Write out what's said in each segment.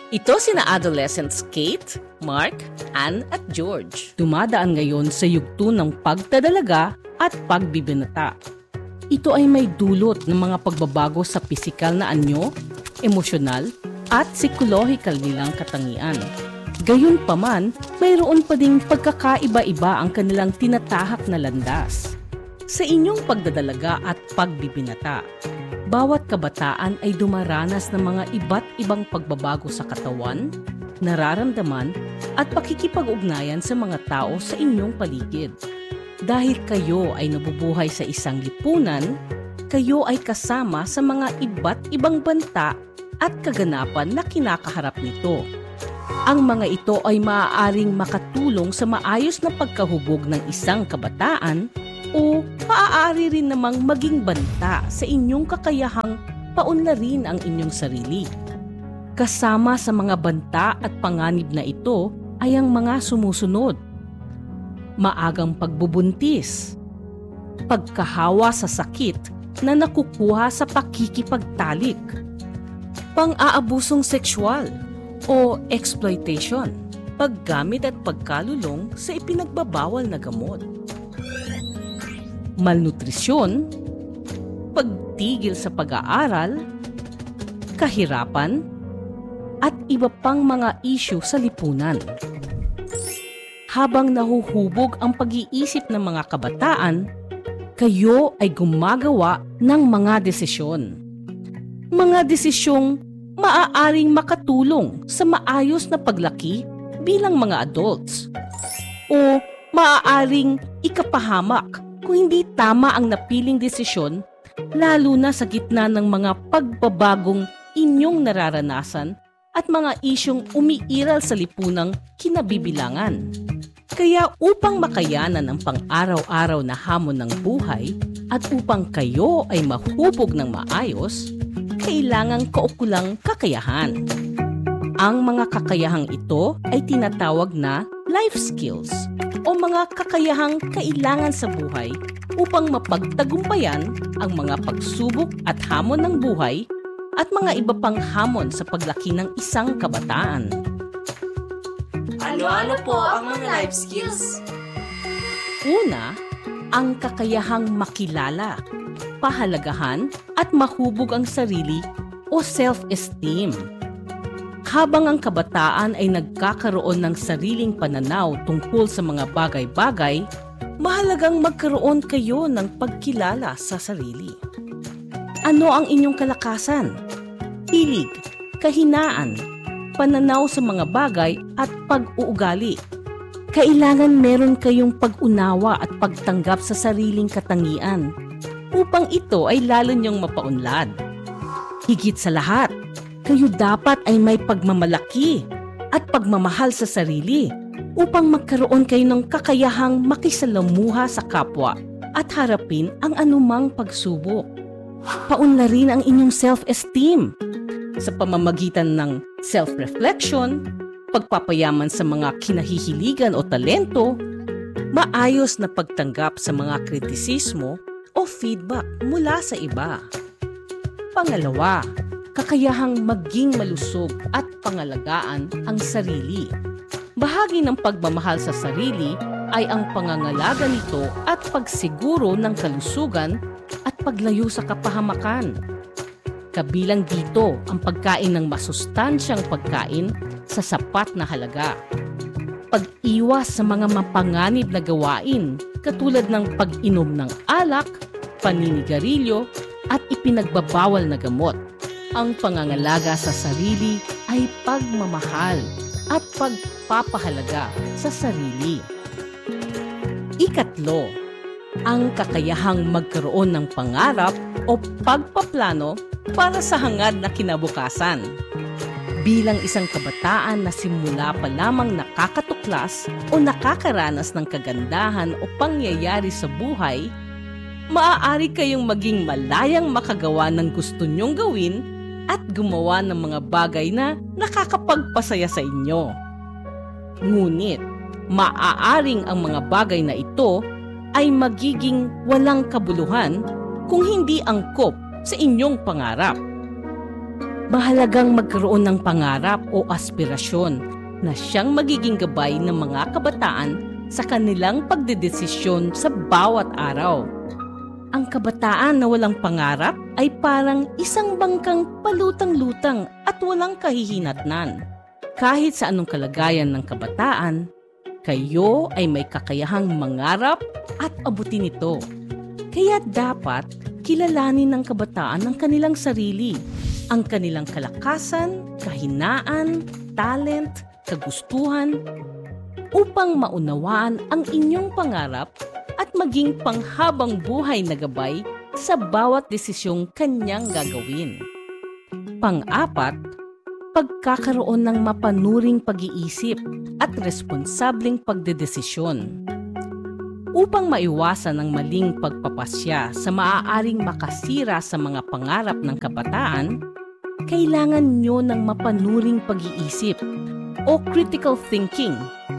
Ito sina adolescents Kate, Mark, Anne at George. Dumadaan ngayon sa yugto ng pagdadalaga at pagbibinata. Ito ay may dulot ng mga pagbabago sa pisikal na anyo, emosyonal at psikolohikal nilang katangian. Gayunpaman, mayroon pa ding pagkakaiba-iba ang kanilang tinatahak na landas. Sa inyong pagdadalaga at pagbibinata, bawat kabataan ay dumaranas ng mga iba't ibang pagbabago sa katawan, nararamdaman at pakikipag-ugnayan sa mga tao sa inyong paligid. Dahil kayo ay nabubuhay sa isang lipunan, kayo ay kasama sa mga iba't ibang banta at kaganapan na kinakaharap nito. Ang mga ito ay maaaring makatulong sa maayos na pagkahubog ng isang kabataan o maaari rin namang maging banta sa inyong kakayahang paunlarin ang inyong sarili. Kasama sa mga banta at panganib na ito ay ang mga sumusunod: maagang pagbubuntis, pagkahawa sa sakit na nakukuha sa pakikipagtalik, pang-aabusong sexual o exploitation, paggamit at pagkalulong sa ipinagbabawal na gamot, malnutrisyon, pagtigil sa pag-aaral, kahirapan, at iba pang mga isyu sa lipunan. Habang nahuhubog ang pag-iisip ng mga kabataan, kayo ay gumagawa ng mga desisyon. Mga desisyong maaaring makatulong sa maayos na paglaki bilang mga adults o maaaring ikapahamak kung hindi tama ang napiling desisyon, lalo na sa gitna ng mga pagbabagong inyong nararanasan at mga isyong umiiral sa lipunang kinabibilangan. Kaya upang makayanan ang pang-araw-araw na hamon ng buhay at upang kayo ay mahubog ng maayos, kailangang kaukulang kakayahan. Ang mga kakayahang ito ay tinatawag na life skills o mga kakayahang kailangan sa buhay upang mapagtagumpayan ang mga pagsubok at hamon ng buhay at mga iba pang hamon sa paglaki ng isang kabataan. Ano-ano po ang mga life skills? Una, ang kakayahang makilala, pahalagahan at mahubog ang sarili o self-esteem. Habang ang kabataan ay nagkakaroon ng sariling pananaw tungkol sa mga bagay-bagay, mahalagang magkaroon kayo ng pagkilala sa sarili. Ano ang inyong kalakasan, hilig, kahinaan, pananaw sa mga bagay at pag-uugali? Kailangan meron kayong pag-unawa at pagtanggap sa sariling katangian upang ito ay lalo niyong mapaunlad. Higit sa lahat, kayo dapat ay may pagmamalaki at pagmamahal sa sarili upang magkaroon kayo ng kakayahang makisalamuha sa kapwa at harapin ang anumang pagsubok. Paunlarin ang inyong self-esteem sa pamamagitan ng self-reflection, pagpapayaman sa mga kinahihiligan o talento, maayos na pagtanggap sa mga kritisismo o feedback mula sa iba. Pangalawa, kakayahang maging malusog at pangalagaan ang sarili. Bahagi ng pagmamahal sa sarili ay ang pangangalaga nito at pagsiguro ng kalusugan at paglayo sa kapahamakan. Kabilang dito ang pagkain ng masustansyang pagkain sa sapat na halaga. Pag-iwas sa mga mapanganib na gawain katulad ng pag-inom ng alak, paninigarilyo at ipinagbabawal na gamot. Ang pangangalaga sa sarili ay pagmamahal at pagpapahalaga sa sarili. Ikatlo, ang kakayahang magkaroon ng pangarap o pagpaplano para sa hangad na kinabukasan. Bilang isang kabataan na simula pa lamang nakakatuklas o nakakaranas ng kagandahan o pangyayari sa buhay, maaari kayong maging malayang makagawa ng gusto nyong gawin at gumawa ng mga bagay na nakakapagpasaya sa inyo. Ngunit, maaaring ang mga bagay na ito ay magiging walang kabuluhan kung hindi angkop sa inyong pangarap. Mahalagang magkaroon ng pangarap o aspirasyon na siyang magiging gabay ng mga kabataan sa kanilang pagdedesisyon sa bawat araw. Ang kabataan na walang pangarap ay parang isang bangkang palutang-lutang at walang kahihinatnan. Kahit sa anong kalagayan ng kabataan, kayo ay may kakayahang mangarap at abutin ito. Kaya dapat kilalanin ng kabataan ang kanilang sarili, ang kanilang kalakasan, kahinaan, talent, kagustuhan, upang maunawaan ang inyong pangarap at maging panghabang buhay na gabay sa bawat desisyong kanyang gagawin. Pang-apat, pagkakaroon ng mapanuring pag-iisip at responsableng pagdedesisyon. Upang maiwasan ang maling pagpapasya sa maaaring makasira sa mga pangarap ng kabataan, kailangan nyo ng mapanuring pag-iisip o critical thinking.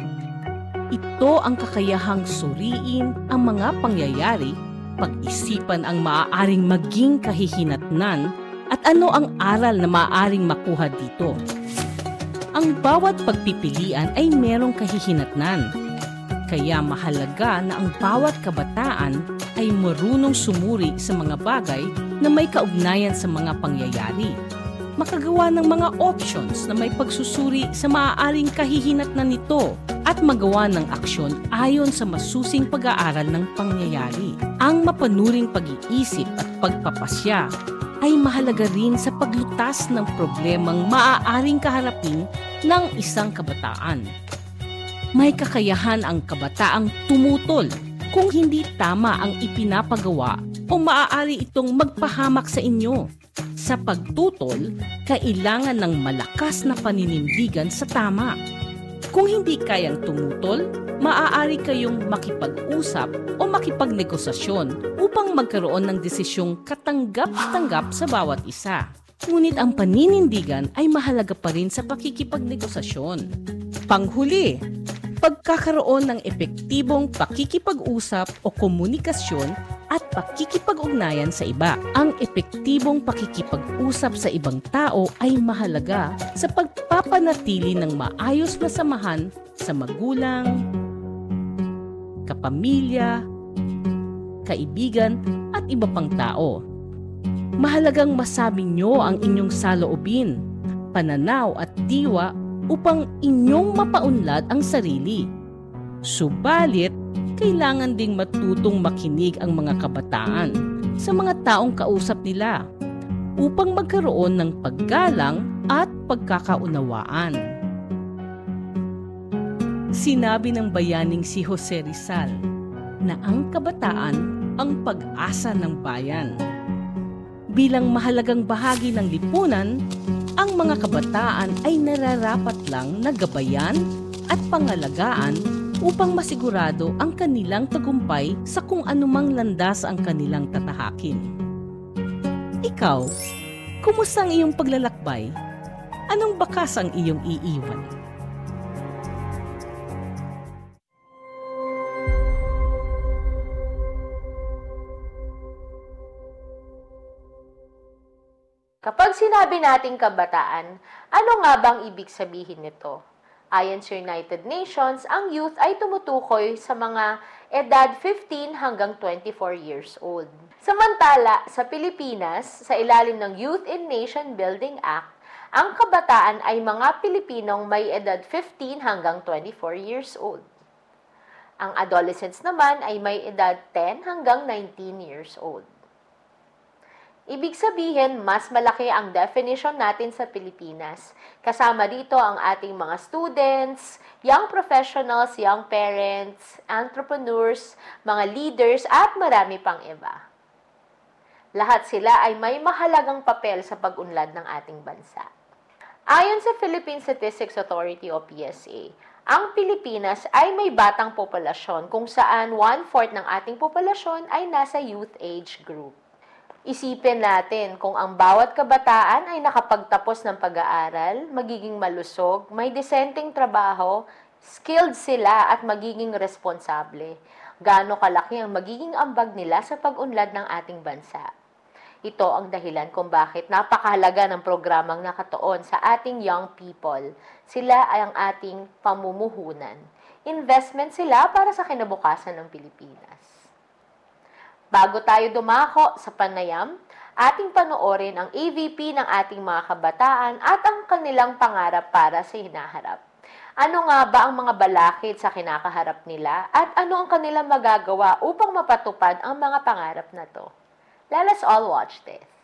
Ito ang kakayahang suriin ang mga pangyayari, pag-isipan ang maaaring maging kahihinatnan at ano ang aral na maaaring makuha dito. Ang bawat pagpipilian ay merong kahihinatnan, kaya mahalaga na ang bawat kabataan ay marunong sumuri sa mga bagay na may kaugnayan sa mga pangyayari. Makagawa ng mga options na may pagsusuri sa maaaring kahihinatnan nito at magawa ng aksyon ayon sa masusing pag-aaral ng pangyayari. Ang mapanuring pag-iisip at pagpapasya ay mahalaga rin sa paglutas ng problemang maaaring kaharapin ng isang kabataan. May kakayahan ang kabataang tumutol kung hindi tama ang ipinapagawa o maaari itong magpahamak sa inyo. Sa pagtutol, kailangan ng malakas na paninindigan sa tama. Kung hindi kayang tumutol, maaari kayong makipag-usap o makipagnegosasyon upang magkaroon ng desisyong katanggap-tanggap sa bawat isa. Ngunit ang paninindigan ay mahalaga pa rin sa pakikipagnegosasyon. Panghuli, pagkakaroon ng epektibong pakikipag-usap o komunikasyon at pakikipag-ugnayan sa iba. Ang epektibong pakikipag-usap sa ibang tao ay mahalaga sa pagpapanatili ng maayos na samahan sa magulang, kapamilya, kaibigan at iba pang tao. Mahalagang masabi nyo ang inyong saloobin, pananaw at diwa upang inyong mapaunlad ang sarili. Subalit, kailangan ding matutong makinig ang mga kabataan sa mga taong kausap nila upang magkaroon ng paggalang at pagkakaunawaan. Sinabi ng bayaning si Jose Rizal na ang kabataan ang pag-asa ng bayan. Bilang mahalagang bahagi ng lipunan, ang mga kabataan ay nararapat lang na gabayan at pangalagaan upang masigurado ang kanilang tagumpay sa kung anumang landas ang kanilang tatahakin. Ikaw, kumusta ang iyong paglalakbay? Anong bakas ang iyong iiwan? Kapag sinabi nating kabataan, ano nga bang ibig sabihin nito? Ayon sa United Nations, ang youth ay tumutukoy sa mga edad 15 hanggang 24 years old. Samantala, sa Pilipinas, sa ilalim ng Youth in Nation Building Act, ang kabataan ay mga Pilipinong may edad 15 hanggang 24 years old. Ang adolescents naman ay may edad 10 hanggang 19 years old. Ibig sabihin, mas malaki ang definition natin sa Pilipinas. Kasama dito ang ating mga students, young professionals, young parents, entrepreneurs, mga leaders, at marami pang iba. Lahat sila ay may mahalagang papel sa pag-unlad ng ating bansa. Ayon sa Philippine Statistics Authority o PSA, ang Pilipinas ay may batang populasyon kung saan 1/4 ng ating populasyon ay nasa youth age group. Isipin natin kung ang bawat kabataan ay nakapagtapos ng pag-aaral, magiging malusog, may disenteng trabaho, skilled sila at magiging responsable. Gaano kalaki ang magiging ambag nila sa pag-unlad ng ating bansa. Ito ang dahilan kung bakit napakahalaga ng programang nakatuon sa ating young people. Sila ay ang ating pamumuhunan. Investment sila para sa kinabukasan ng Pilipinas. Bago tayo dumako sa panayam, ating panoorin ang AVP ng ating mga kabataan at ang kanilang pangarap para sa hinaharap. Ano nga ba ang mga balakid sa kinakaharap nila at ano ang kanilang magagawa upang mapatupad ang mga pangarap na to? Let us all watch this.